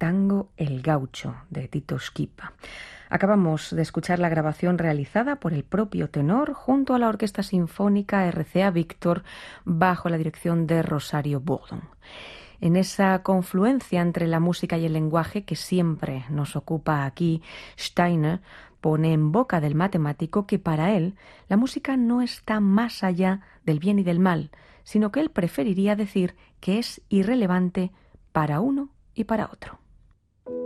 tango El Gaucho, de Tito Schipa. Acabamos de escuchar la grabación realizada por el propio tenor junto a la Orquesta Sinfónica RCA Víctor bajo la dirección de Rosario Bourdon. En esa confluencia entre la música y el lenguaje que siempre nos ocupa aquí, Steiner pone en boca del matemático que para él la música no está más allá del bien y del mal, sino que él preferiría decir que es irrelevante para uno y para otro.